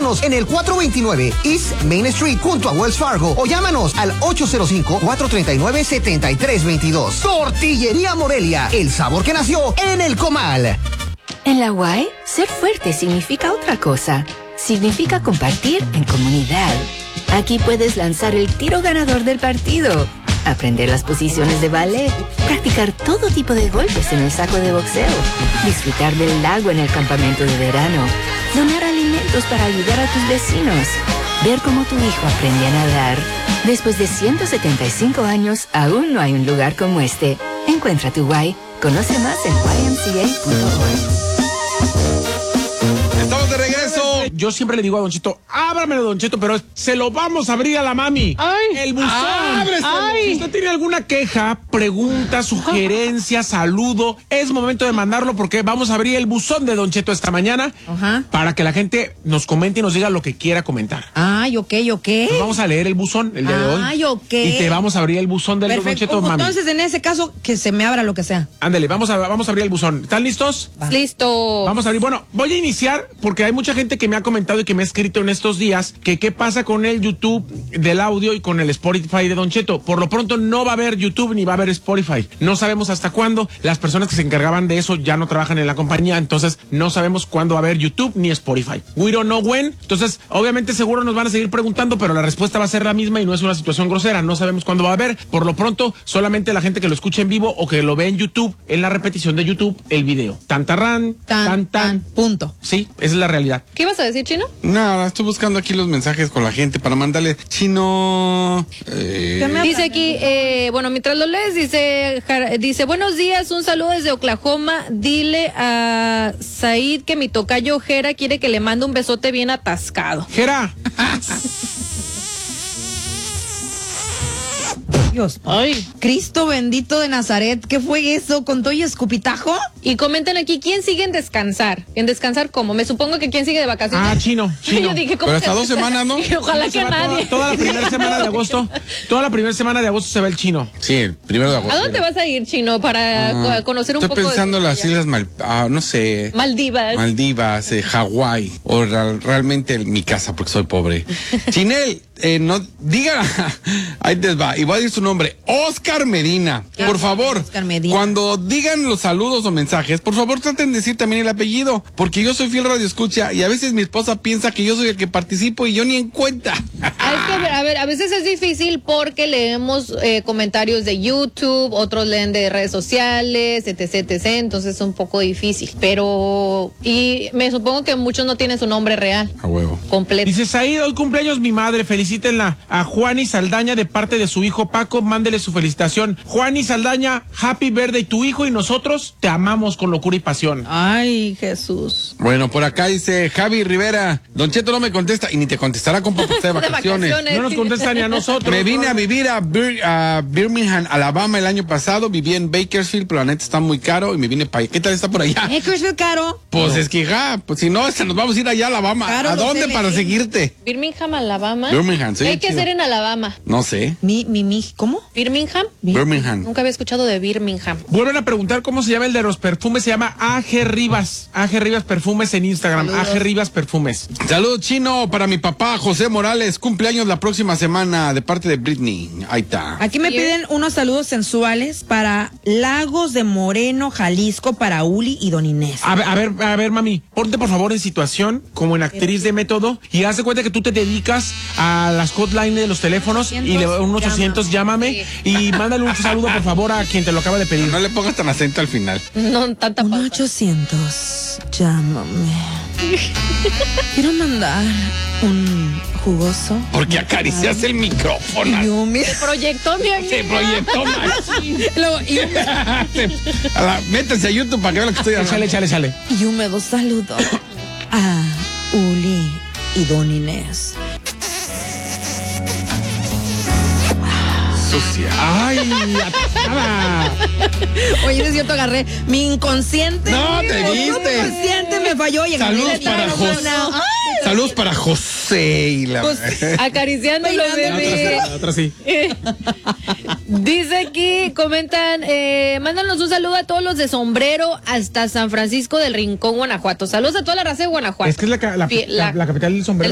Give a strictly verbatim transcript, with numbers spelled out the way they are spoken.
Visítanos en el cuatrocientos veintinueve East Main Street junto a Wells Fargo o llámanos al ocho cero cinco, cuatro tres nueve, siete tres dos dos. Tortillería Morelia, el sabor que nació en el comal. En la U A E, ser fuerte significa otra cosa. Significa compartir en comunidad. Aquí puedes lanzar el tiro ganador del partido, aprender las posiciones de ballet, practicar todo tipo de golpes en el saco de boxeo, disfrutar del lago en el campamento de verano, donar alimentos para ayudar a tus vecinos, ver cómo tu hijo aprende a nadar. Después de ciento setenta y cinco años, aún no hay un lugar como este. Encuentra tu Y. Conoce más en y m c a punto org. Estamos de regreso. Yo siempre le digo a Don Cheto, ábramelo, Don Cheto, pero se lo vamos a abrir a la mami. Ay, el buzón. Ay. Si usted tiene alguna queja, pregunta, sugerencia, saludo, es momento de mandarlo porque vamos a abrir el buzón de Don Cheto esta mañana. Ajá. Para que la gente nos comente y nos diga lo que quiera comentar. Ay, ok, ok. Nos vamos a leer el buzón el día de hoy. Ay, ok. Y te vamos a abrir el buzón del Don Cheto, mami. Entonces, en ese caso, que se me abra lo que sea. Ándale, vamos a, vamos a abrir el buzón. ¿Están listos? Va. Listo. Vamos a abrir. Bueno, voy a iniciar porque hay mucha gente que me ha comentado y que me ha escrito en estos días que qué pasa con el YouTube del audio y con el Spotify de Don Cheto. Por lo pronto no va a haber YouTube ni va a haber Spotify. No sabemos hasta cuándo. Las personas que se encargaban de eso ya no trabajan en la compañía, entonces no sabemos cuándo va a haber YouTube ni Spotify. We don't know when. Entonces, obviamente seguro nos van a seguir preguntando, pero la respuesta va a ser la misma y no es una situación grosera. No sabemos cuándo va a haber. Por lo pronto, solamente la gente que lo escuche en vivo o que lo ve en YouTube, en la repetición de YouTube, el video. Tantarrán, tan, tan, tan. Punto. Sí, esa es la realidad. ¿Qué ibas a decir, Chino? Nada, estoy buscando aquí los mensajes con la gente para mandarle. Chino. Eh, Dice aquí, eh, bueno, mientras lo lees, dice, dice, buenos días, un saludo desde Oklahoma. Dile a Said que mi tocayo Jera quiere que le mande un besote bien atascado. Jera. Dios. Ay. Cristo bendito de Nazaret, ¿qué fue eso? ¿Con todo y escupitajo? Y comentan aquí, ¿quién sigue en descansar? ¿En descansar cómo? Me supongo que quién sigue de vacaciones. Ah, Chino, Chino. Yo dije, ¿cómo Pero que- hasta dos semanas, ¿no? Dije, ojalá que Se va nadie. Toda, toda la primera semana de agosto, toda la primera semana de agosto se va el Chino. Sí, el primero de agosto. ¿A dónde vas a ir, Chino, para Ah, co- conocer un estoy poco pensando en de... las islas Mal, ah, no sé. Maldivas. Maldivas, eh, Hawái, o ra- realmente mi casa porque soy pobre. Chinel, eh, no, diga, ahí te va, y voy a decir su nombre, Oscar Medina, ¿Qué por Oscar? favor, Oscar Medina. cuando digan los saludos o mensajes, por favor traten de decir también el apellido, porque yo soy fiel radioescucha y a veces mi esposa piensa que yo soy el que participo y yo ni en cuenta. Ah, es que, a ver, a ver, a veces es difícil porque leemos eh, comentarios de YouTube, otros leen de redes sociales, etc, etc, entonces es un poco difícil, pero, y me supongo que muchos no tienen su nombre real, A huevo. completo. Dice Said, hoy cumpleaños mi madre, felicítenla a Juani Saldaña de parte de su hijo Paco, mándele su felicitación. Juani Saldaña, happy birthday tu hijo y nosotros te amamos con locura y pasión. Ay, Jesús. Bueno, por acá dice Javi Rivera, Don Cheto no me contesta y ni te contestará, compa, porque está de De vacaciones. vacaciones. No nos contestan ni a nosotros. Me vine a vivir a, Bir- a Birmingham, Alabama el año pasado, viví en Bakersfield, pero la neta está muy caro y me vine para allá. ¿Qué tal está por allá? ¿Eh, Crisfield caro? Pues es que ja, pues si no, este, nos vamos a ir allá a Alabama. Claro, ¿A lo dónde sé, para leí. seguirte? Birmingham, Alabama. Birmingham, sí, ¿Qué hay que chido. hacer en Alabama? No sé. Mi, mi, mi, ¿cómo? ¿Birmingham? Birmingham. Nunca había escuchado de Birmingham. Vuelven a preguntar cómo se llama el de los perfumes, se llama A G Rivas. A G Rivas Perfumes en Instagram. A G Rivas Perfumes. Saludos, Chino, para mi papá José Morales, cumpleaños la próxima semana de parte de Britney. Ahí está. Aquí me Bien. piden unos saludos sensuales para Lagos de Moreno, Jalisco, para Uli y Don Inés. A ver, a ver, a ver, mami, ponte por favor en situación como en actriz de método y haz de cuenta que tú te dedicas a las hotline de los teléfonos y le un ochocientos llámame y mándale un saludo por favor a quien te lo acaba de pedir. No le pongas tan acento al final. No, tanta Un pausa. ochocientos, llámame. Quiero mandar un jugoso. Porque acaricias el micrófono. Yo me... Proyectó mi amiga. Se proyectó machín. Luego, y un, A la- Métanse a YouTube para que vean lo que estoy Échale, haciendo. échale, échale. y húmedo saludo a Uli y Don Inés. Sucia. Ay, atascada. Oye, es cierto, agarré mi inconsciente. No, te Mi viste. inconsciente me falló y agarré Saludos el para claro, José. no. Ay, Saludos para José y la. Pues, Acariciando los Bailando. bebés. La otra sí. Dice aquí, comentan, eh, mándanos un saludo a todos los de Sombrero hasta San Francisco del Rincón, Guanajuato. Saludos a toda la raza de Guanajuato. Es que es la, ca- la, Fie- la- la- la capital del sombrero.